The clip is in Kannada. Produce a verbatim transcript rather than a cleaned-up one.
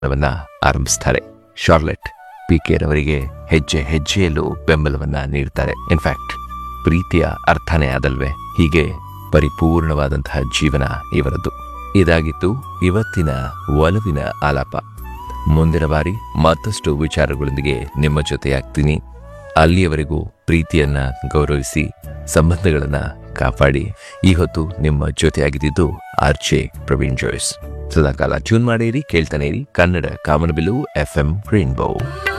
ವನ್ನ ಆರಂಭಿಸ್ತಾರೆ. ಶಾರ್ಲೆಟ್ ಪಿ ಕೆ ರವರಿಗೆ ಹೆಜ್ಜೆ ಹೆಜ್ಜೆಯಲ್ಲೂ ಬೆಂಬಲವನ್ನ ನೀಡ್ತಾರೆ. ಇನ್ಫ್ಯಾಕ್ಟ್ ಪ್ರೀತಿಯ ಅರ್ಥನೇ ಅದಲ್ವೇ. ಹೀಗೆ ಪರಿಪೂರ್ಣವಾದಂತಹ ಜೀವನ ಇವರದ್ದು. ಇದಾಗಿತ್ತು ಇವತ್ತಿನ ಒಲವಿನ ಆಲಾಪ. ಮುಂದಿನ ಬಾರಿ ಮತ್ತಷ್ಟು ವಿಚಾರಗಳೊಂದಿಗೆ ನಿಮ್ಮ ಜೊತೆಯಾಗ್ತೀನಿ. ಅಲ್ಲಿಯವರೆಗೂ ಪ್ರೀತಿಯನ್ನ ಗೌರವಿಸಿ, ಸಂಬಂಧಗಳನ್ನ ಕಾಪಾಡಿ. ಈ ಹೊತ್ತು ನಿಮ್ಮ ಜೊತೆಯಾಗಿದ್ದು ಆರ್ ಜೆ ಪ್ರವೀಣ್ ಜೋಯ್ಸ್. ಸದಾಕಾಲ ಟ್ಯೂನ್ ಮಾಡಿರಿ, ಕೇಳ್ತಾನೆ ಇರಿ ಕನ್ನಡ ಕಾಮನಬಿಲ್ಲು ಎಫ್ ಎಂ ರೈನ್ಬೋ.